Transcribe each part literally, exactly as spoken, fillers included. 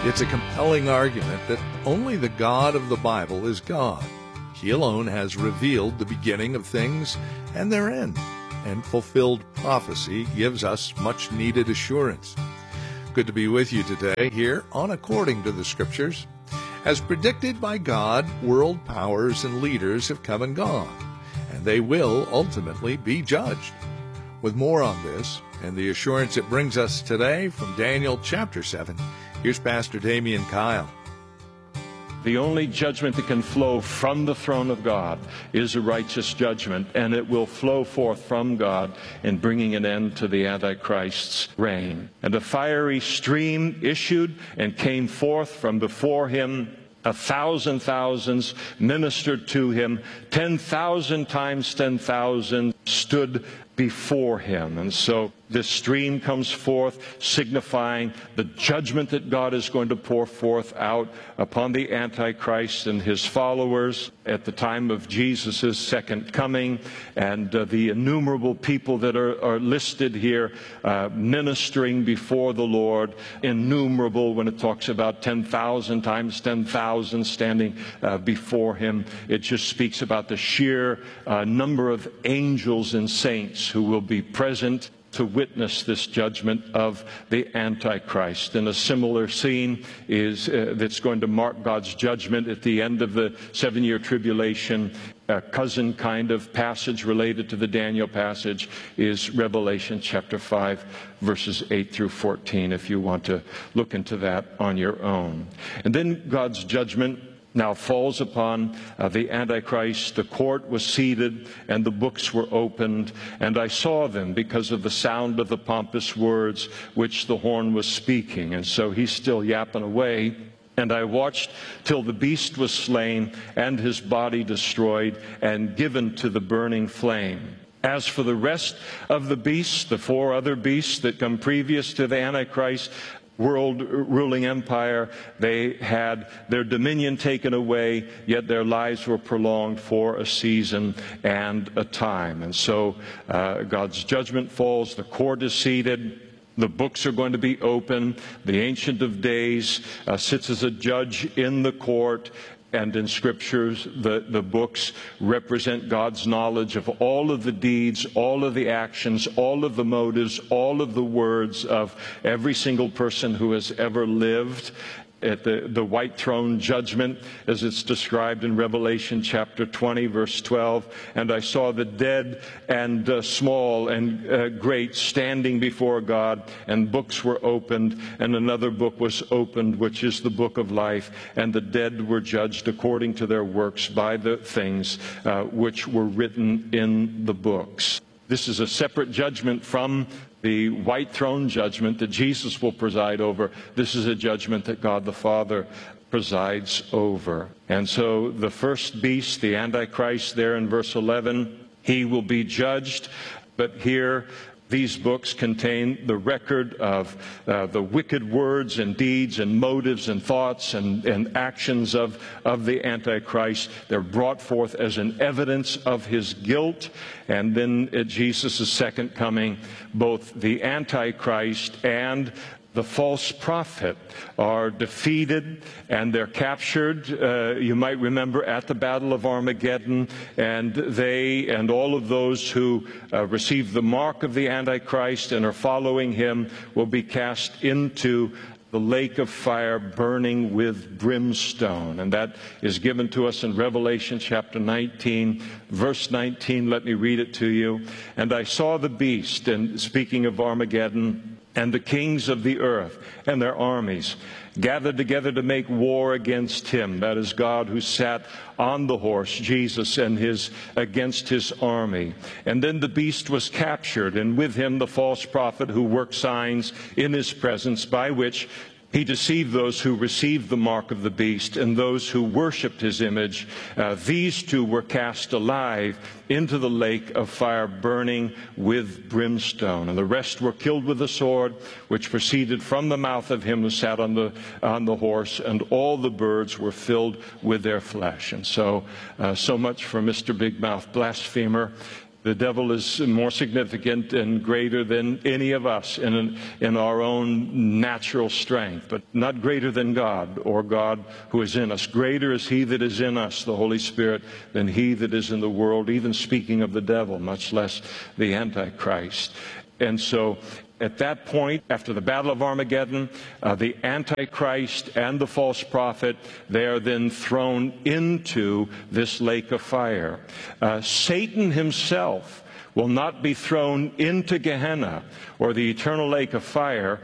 It's a compelling argument that only the God of the Bible is God. He alone has revealed the beginning of things and their end, and fulfilled prophecy gives us much needed assurance. Good to be with you today here on According to the Scriptures. As predicted by God, world powers and leaders have come and gone, and they will ultimately be judged. With more on this and the assurance it brings us today from Daniel chapter seven, here's Pastor Damian Kyle. The only judgment that can flow from the throne of God is a righteous judgment, and it will flow forth from God in bringing an end to the Antichrist's reign. And a fiery stream issued and came forth from before him. A thousand thousands ministered to him. Ten thousand times ten thousand stood before him. And so this stream comes forth, signifying the judgment that God is going to pour forth out upon the Antichrist and his followers at the time of Jesus' second coming. And uh, the innumerable people that are, are listed here uh, ministering before the Lord, innumerable when it talks about ten thousand times ten thousand standing uh, before him. It just speaks about the sheer uh, number of angels and saints who will be present to witness this judgment of the Antichrist. And a similar scene is uh, that's going to mark God's judgment at the end of the seven-year tribulation. A cousin kind of passage related to the Daniel passage is Revelation chapter five, verses eight through fourteen, if you want to look into that on your own. And then God's judgment now falls upon uh, the Antichrist. The court was seated, and the books were opened, and I saw them because of the sound of the pompous words which the horn was speaking. And so he's still yapping away. And I watched till the beast was slain, and his body destroyed, and given to the burning flame. As for the rest of the beasts, the four other beasts that come previous to the Antichrist, world ruling empire, they had their dominion taken away, yet their lives were prolonged for a season and a time. And so uh, God's judgment falls, the court is seated, the books are going to be open, the Ancient of Days uh, sits as a judge in the court. And in Scriptures, the, the books represent God's knowledge of all of the deeds, all of the actions, all of the motives, all of the words of every single person who has ever lived. At the, the white throne judgment, as it's described in Revelation chapter twenty, verse twelve. And I saw the dead and uh, small and uh, great standing before God, and books were opened, and another book was opened, which is the book of life. And the dead were judged according to their works by the things uh, which were written in the books. This is a separate judgment from the white throne judgment that Jesus will preside over. This is a judgment that God the Father presides over. And so the first beast, the Antichrist, there in verse eleven, he will be judged. But here, these books contain the record of uh, the wicked words and deeds and motives and thoughts and, and actions of, of the Antichrist. They're brought forth as an evidence of his guilt. And then at Jesus' second coming, both the Antichrist and the false prophet are defeated, and they're captured. Uh, you might remember at the Battle of Armageddon, and they and all of those who uh, receive the mark of the Antichrist and are following him will be cast into the lake of fire burning with brimstone. And that is given to us in Revelation chapter nineteen, verse nineteen. Let me read it to you. And I saw the beast, and speaking of Armageddon, and the kings of the earth and their armies gathered together to make war against him. That is God who sat on the horse, Jesus, and his against his army. And then the beast was captured, and with him the false prophet who worked signs in his presence, by which he deceived those who received the mark of the beast and those who worshipped his image. Uh, these two were cast alive into the lake of fire burning with brimstone. And the rest were killed with the sword which proceeded from the mouth of him who sat on the, on the horse, and all the birds were filled with their flesh. And so, uh, so much for Mister Big Mouth Blasphemer. The devil is more significant and greater than any of us in, in our own natural strength, but not greater than God or God who is in us. Greater is he that is in us, the Holy Spirit, than he that is in the world, even speaking of the devil, much less the Antichrist. And so at that point, after the Battle of Armageddon, uh, the Antichrist and the false prophet, they are then thrown into this lake of fire. Uh, Satan himself will not be thrown into Gehenna, or the eternal lake of fire,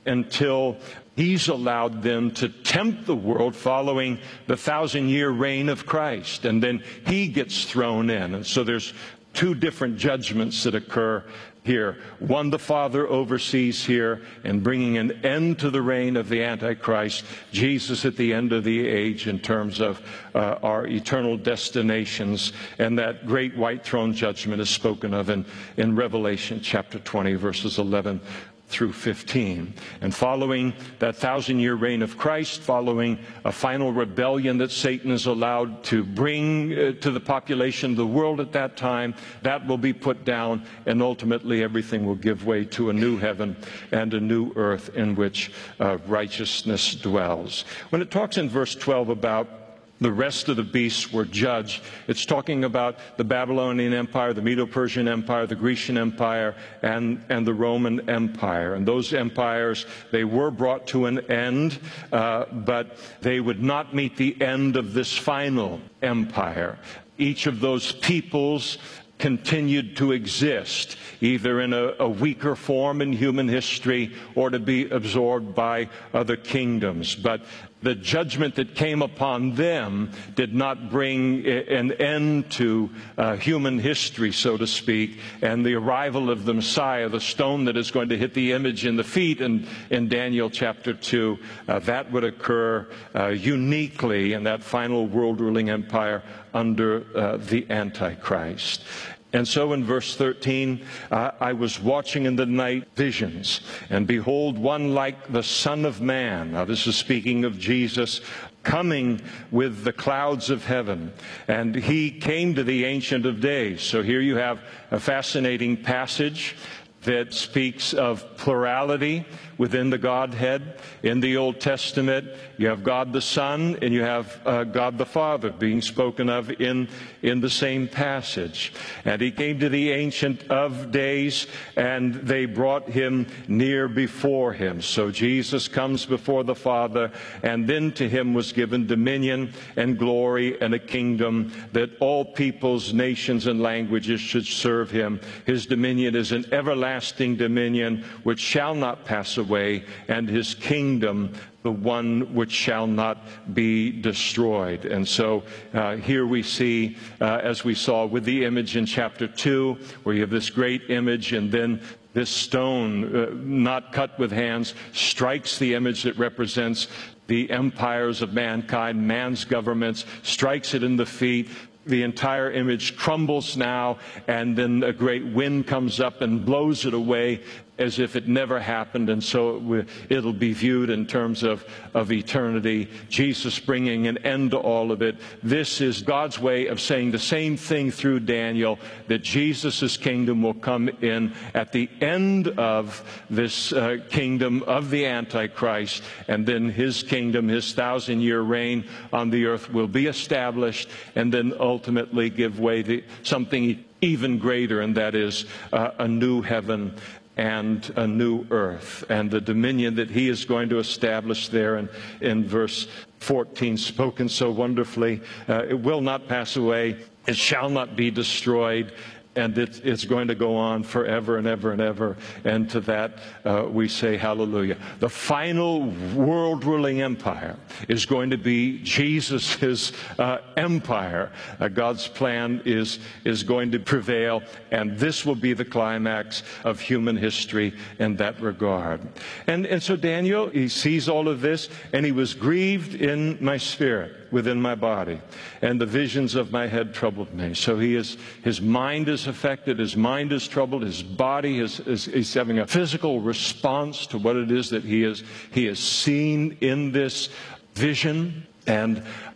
until he's allowed then to tempt the world following the thousand-year reign of Christ. And then he gets thrown in. And so there's two different judgments that occur here. One the Father oversees here in bringing an end to the reign of the Antichrist, Jesus at the end of the age in terms of uh, our eternal destinations. And that great white throne judgment is spoken of in, in Revelation chapter twenty, verses eleven through fifteen. And following that thousand-year reign of Christ, following a final rebellion that Satan is allowed to bring uh, to the population of the world at that time, that will be put down, and ultimately everything will give way to a new heaven and a new earth in which uh, righteousness dwells. When it talks in verse twelve about the rest of the beasts were judged, it's talking about the Babylonian Empire, the Medo-Persian Empire, the Grecian Empire, and, and the Roman Empire. And those empires, they were brought to an end, uh, but they would not meet the end of this final empire. Each of those peoples continued to exist, either in a, a weaker form in human history or to be absorbed by other kingdoms. But the judgment that came upon them did not bring an end to uh, human history, so to speak, and the arrival of the Messiah, the stone that is going to hit the image in the feet in, in Daniel chapter two, uh, that would occur uh, uniquely in that final world-ruling empire under uh, the Antichrist. And so in verse thirteen, uh, I was watching in the night visions, and behold, one like the Son of Man. Now this is speaking of Jesus coming with the clouds of heaven. And he came to the Ancient of Days. So here you have a fascinating passage that speaks of plurality within the Godhead. In the Old Testament, you have God the Son and you have uh, God the Father being spoken of in, in the same passage. And he came to the Ancient of Days, and they brought him near before him. So Jesus comes before the Father, and then to him was given dominion and glory and a kingdom that all peoples, nations, and languages should serve him. His dominion is an everlasting dominion which shall not pass away, and his kingdom the one which shall not be destroyed. And so uh, here we see, uh, as we saw with the image in chapter two, where you have this great image, and then this stone, uh, not cut with hands, strikes the image that represents the empires of mankind, man's governments, strikes it in the feet. The entire image crumbles now, and then a great wind comes up and blows it away as if it never happened. And so it will, it'll be viewed in terms of, of eternity, Jesus bringing an end to all of it. This is God's way of saying the same thing through Daniel, that Jesus' kingdom will come in at the end of this uh, kingdom of the Antichrist, and then his kingdom, his thousand-year reign on the earth will be established, and then ultimately give way to something even greater, and that is uh, a new heaven and a new earth, and the dominion that he is going to establish there in, in verse fourteen, spoken so wonderfully. Uh, it will not pass away, it shall not be destroyed, and it, it's going to go on forever and ever and ever. And to that uh, we say hallelujah. The final world-ruling empire is going to be Jesus' uh, empire. Uh, God's plan is, is going to prevail, and this will be the climax of human history in that regard. And, and so Daniel, he sees all of this, and he was grieved in my spirit, within my body, and the visions of my head troubled me. So he is, his mind is affected, his mind is troubled, his body is, is, is having a physical response to what it is that he is, he has seen in this vision. And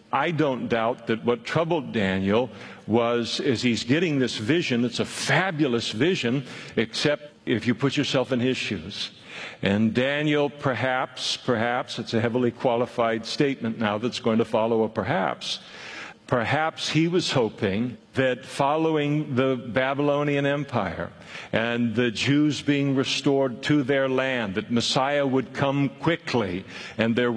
I don't doubt that what troubled Daniel was, as he's getting this vision, it's a fabulous vision, except if you put yourself in his shoes. And Daniel, perhaps, perhaps, it's a heavily qualified statement now that's going to follow a perhaps. Perhaps he was hoping that following the Babylonian Empire and the Jews being restored to their land, that Messiah would come quickly and there